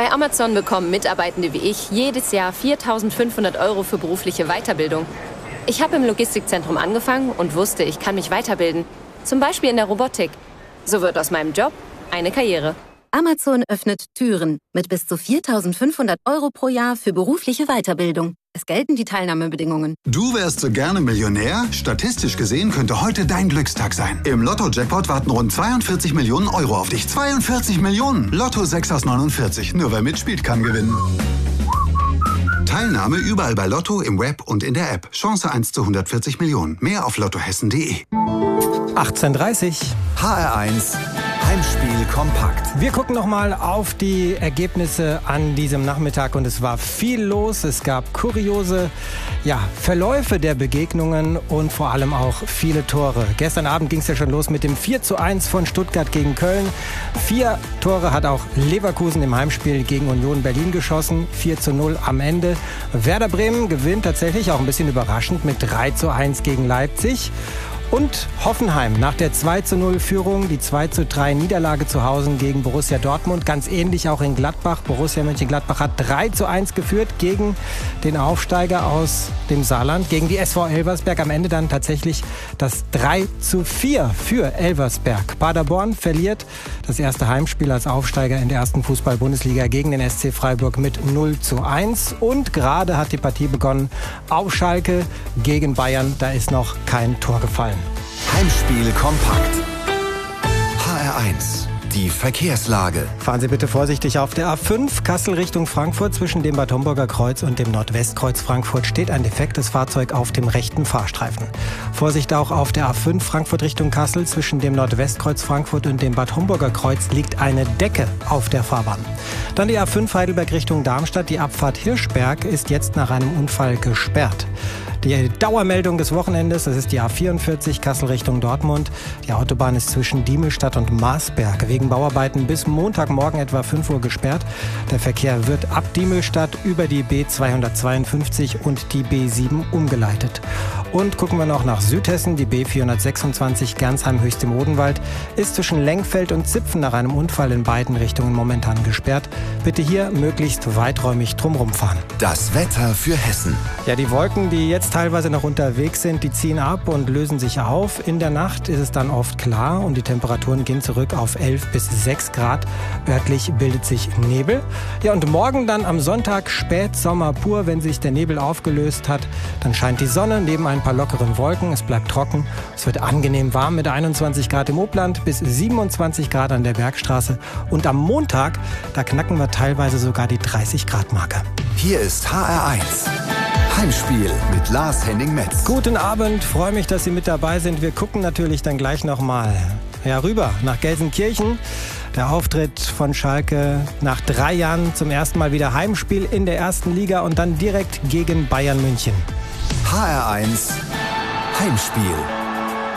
Bei Amazon bekommen Mitarbeitende wie ich jedes Jahr 4.500 € für berufliche Weiterbildung. Ich habe im Logistikzentrum angefangen und wusste, ich kann mich weiterbilden. Zum Beispiel in der Robotik. So wird aus meinem Job eine Karriere. Amazon öffnet Türen mit bis zu 4.500 € pro Jahr für berufliche Weiterbildung. Es gelten die Teilnahmebedingungen. Du wärst so gerne Millionär? Statistisch gesehen könnte heute dein Glückstag sein. Im Lotto-Jackpot warten rund 42 Millionen € auf dich. 42 Millionen! Lotto 6 aus 49. Nur wer mitspielt, kann gewinnen. Teilnahme überall bei Lotto, im Web und in der App. Chance 1 zu 140 Millionen. Mehr auf lottohessen.de. 18:30 HR1 Heimspiel kompakt. Wir gucken nochmal auf die Ergebnisse an diesem Nachmittag und es war viel los. Es gab kuriose Verläufe der Begegnungen und vor allem auch viele Tore. Gestern Abend ging es ja schon los mit dem 4:1 von Stuttgart gegen Köln. 4 Tore hat auch Leverkusen im Heimspiel gegen Union Berlin geschossen. 4:0 am Ende. Werder Bremen gewinnt tatsächlich auch ein bisschen überraschend mit 3:1 gegen Leipzig. Und Hoffenheim nach der 2:0-Führung, die 2:3 Niederlage zu Hause gegen Borussia Dortmund. Ganz ähnlich auch in Gladbach. Borussia Mönchengladbach hat 3:1 geführt gegen den Aufsteiger aus dem Saarland, gegen die SV Elversberg. Am Ende dann tatsächlich das 3:4 für Elversberg. Paderborn verliert das erste Heimspiel als Aufsteiger in der ersten Fußball-Bundesliga gegen den SC Freiburg mit 0:1. Und gerade hat die Partie begonnen auf Schalke gegen Bayern. Da ist noch kein Tor gefallen. Heimspiel kompakt. HR1, die Verkehrslage. Fahren Sie bitte vorsichtig auf der A5 Kassel Richtung Frankfurt. Zwischen dem Bad Homburger Kreuz und dem Nordwestkreuz Frankfurt steht ein defektes Fahrzeug auf dem rechten Fahrstreifen. Vorsicht auch auf der A5 Frankfurt Richtung Kassel. Zwischen dem Nordwestkreuz Frankfurt und dem Bad Homburger Kreuz liegt eine Decke auf der Fahrbahn. Dann die A5 Heidelberg Richtung Darmstadt. Die Abfahrt Hirschberg ist jetzt nach einem Unfall gesperrt. Die Dauermeldung des Wochenendes, das ist die A44 Kassel Richtung Dortmund. Die Autobahn ist zwischen Diemelstadt und Marsberg wegen Bauarbeiten bis Montagmorgen etwa 5 Uhr gesperrt. Der Verkehr wird ab Diemelstadt über die B252 und die B7 umgeleitet. Und gucken wir noch nach Südhessen. Die B426 Gernsheim-Höchst im Odenwald ist zwischen Lengfeld und Zipfen nach einem Unfall in beiden Richtungen momentan gesperrt. Bitte hier möglichst weiträumig drumherum fahren. Das Wetter für Hessen. Ja, die Wolken, die jetzt teilweise noch unterwegs sind, die ziehen ab und lösen sich auf. In der Nacht ist es dann oft klar und die Temperaturen gehen zurück auf 11 bis 6 Grad. Örtlich bildet sich Nebel. Ja, und morgen dann am Sonntag Spätsommer pur. Wenn sich der Nebel aufgelöst hat, dann scheint die Sonne neben ein paar lockeren Wolken. Es bleibt trocken. Es wird angenehm warm mit 21 Grad im Obland bis 27 Grad an der Bergstraße. Und am Montag, da knacken wir teilweise sogar die 30 Grad Marke. Hier ist HR1. Heimspiel mit Lars Henning-Metz. Guten Abend, freue mich, dass Sie mit dabei sind. Wir gucken natürlich dann gleich nochmal rüber nach Gelsenkirchen. Der Auftritt von Schalke nach 3 Jahren zum ersten Mal wieder Heimspiel in der ersten Liga und dann direkt gegen Bayern München. HR1 Heimspiel.